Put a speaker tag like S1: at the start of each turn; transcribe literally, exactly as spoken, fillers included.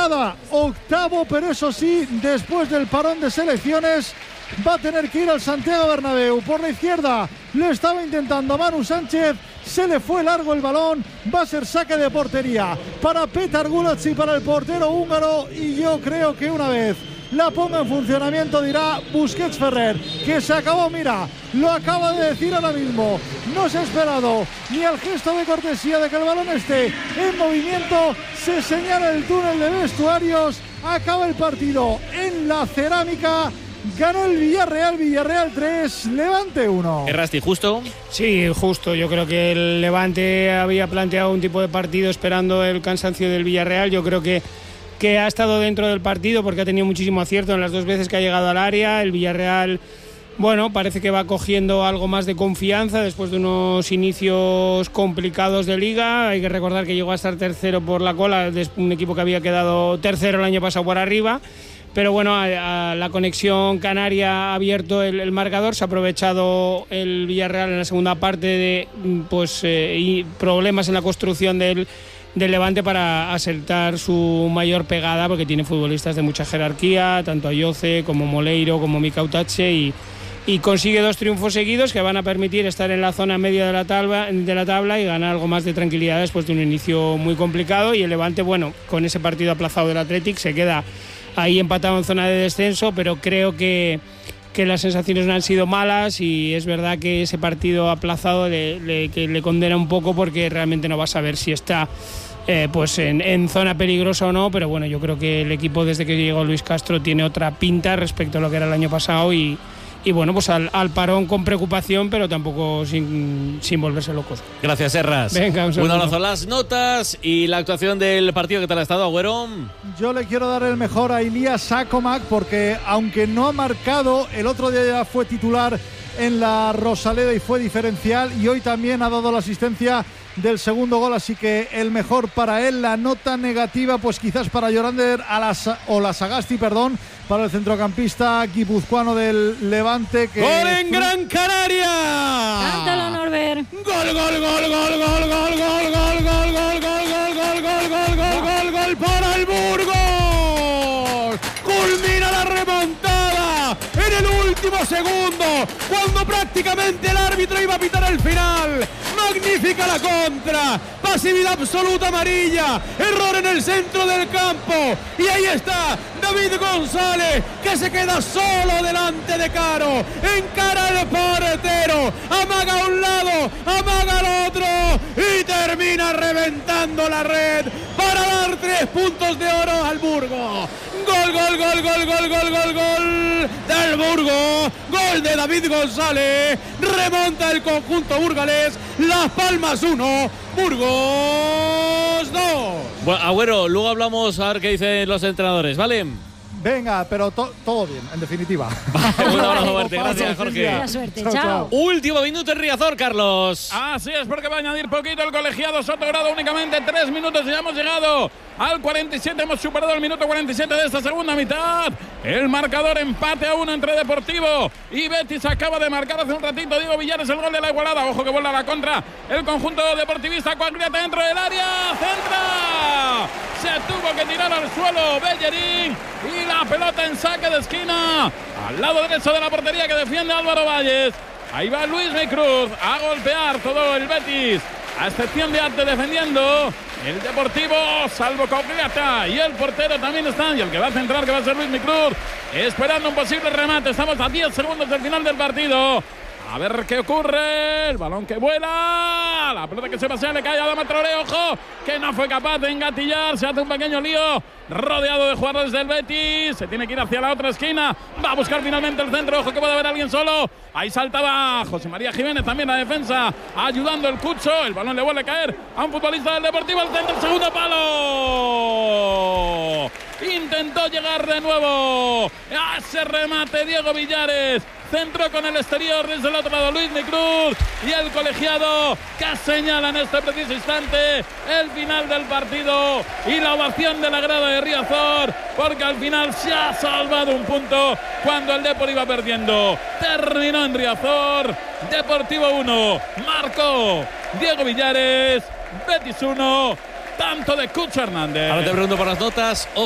S1: queda octavo, pero eso sí, después del parón de selecciones va a tener que ir al Santiago Bernabéu. Por la izquierda lo estaba intentando Manu Sánchez, se le fue largo el balón, va a ser saque de portería para Petar Gulac y para el portero húngaro, y yo creo que una vez la ponga en funcionamiento dirá Busquets Ferrer que se acabó. Mira, lo acaba de decir ahora mismo, no se ha esperado ni al gesto de cortesía de que el balón esté en movimiento, se señala el túnel de vestuarios, acaba el partido en la Cerámica. Ganó el Villarreal, Villarreal tres, Levante uno.
S2: ¿Errasti justo?
S3: Sí, justo. Yo creo que el Levante había planteado un tipo de partido esperando el cansancio del Villarreal. Yo creo que, que ha estado dentro del partido porque ha tenido muchísimo acierto en las dos veces que ha llegado al área. El Villarreal, bueno, parece que va cogiendo algo más de confianza después de unos inicios complicados de Liga. Hay que recordar que llegó a estar tercero por la cola, un equipo que había quedado tercero el año pasado por arriba. Pero bueno, a, a la conexión canaria ha abierto el, el marcador, se ha aprovechado el Villarreal en la segunda parte de pues eh, y problemas en la construcción del, del Levante para asentar su mayor pegada, porque tiene futbolistas de mucha jerarquía, tanto Ayoce como Moleiro como Mika Utache, y, y consigue dos triunfos seguidos que van a permitir estar en la zona media de la tabla, de la tabla y ganar algo más de tranquilidad después de un inicio muy complicado. Y el Levante, bueno, con ese partido aplazado del Athletic se queda ahí empatado en zona de descenso, pero creo que, que las sensaciones no han sido malas, y es verdad que ese partido aplazado le, le, que le condena un poco, porque realmente no va a saber si está eh, pues en, en zona peligrosa o no. Pero bueno, yo creo que el equipo desde que llegó Luis Castro tiene otra pinta respecto a lo que era el año pasado, y, y bueno, pues al, al parón con preocupación, pero tampoco sin, sin volverse locos.
S2: Gracias, Serras.
S3: Venga, un
S2: un abrazo. Las notas y la actuación del partido, ¿qué tal ha estado, Agüero?
S1: Yo le quiero dar el mejor a Ilías Akomak, porque aunque no ha marcado, el otro día ya fue titular en la Rosaleda y fue diferencial, y hoy también ha dado la asistencia del segundo gol, así que el mejor para él. La nota negativa, pues quizás para Yorander Olasagasti, perdón, para el centrocampista guipuzcoano del Levante. Que
S2: ¡Gol en Gran Canaria!
S4: Cántalo, Norbert.
S2: ¡Gol, gol, gol, gol, gol, gol, gol, gol, gol, gol, gol, gol, gol, gol, gol, gol, gol, gol para el Burgos! ¡Culmina la remontada en el último segundo, cuando prácticamente el árbitro iba a pitar el final! ¡Magnífica la contra! Pasividad absoluta amarilla, error en el centro del campo, y ahí está David González, que se queda solo delante de Caro, encara al portero, amaga a un lado, amaga al otro, y termina reventando la red para dar tres puntos de oro al Burgos. Gol, gol, gol, gol, gol, gol, gol, gol del Burgos, gol de David González, remonta el conjunto burgalés. Las Palmas uno, Burgos dos. Bueno, Agüero, luego hablamos a ver qué dicen los entrenadores, ¿vale?
S1: Venga, pero to- todo bien, en definitiva.
S2: Vale, un abrazo fuerte, gracias, Jorge.
S4: Buena suerte,
S1: Chao,
S4: chao.
S1: chao.
S2: Último minuto en Riazor, Carlos.
S5: Así es, porque va a añadir poquito el colegiado Sotogrado, únicamente tres minutos y ya hemos llegado al cuarenta y siete, hemos superado el minuto cuarenta y siete de esta segunda mitad. El marcador empate a uno entre Deportivo y Betis. Acaba de marcar hace un ratito Diego Villares el gol de la igualada. Ojo que vuelve a la contra el conjunto deportivista. Coagliata dentro del área, centra. Se tuvo que tirar al suelo Bellerín y la pelota en saque de esquina al lado derecho de la portería que defiende Álvaro Valles. Ahí va Luis Cruz a golpear todo el Betis, a excepción de Arte defendiendo. El Deportivo, salvo Coagliata, y el portero también está, y el que va a centrar, que va a ser Luis Cruz, esperando un posible remate. Estamos a diez segundos del final del partido. A ver qué ocurre. El balón que vuela, la pelota que se pasea, le cae a Adama Traoré. Ojo, que no fue capaz de engatillar. Se hace un pequeño lío, rodeado de jugadores del Betis. Se tiene que ir hacia la otra esquina. Va a buscar finalmente el centro. Ojo que puede haber alguien solo. Ahí saltaba José María Jiménez, también la defensa, ayudando el Cucho. El balón le vuelve a caer a un futbolista del Deportivo. Al centro, el segundo palo. Intentó llegar de nuevo a ese remate Diego Villares. Centro con el exterior desde el otro lado Luis Cruz, y el colegiado que señala en este preciso instante el final del partido y la ovación de la grada de Riazor, porque al final se ha salvado un punto cuando el Depor iba perdiendo. Terminó en Riazor. Deportivo uno, marcó Diego Villares. Betis uno, tanto de Cucho Hernández.
S2: Ahora te pregunto por las notas.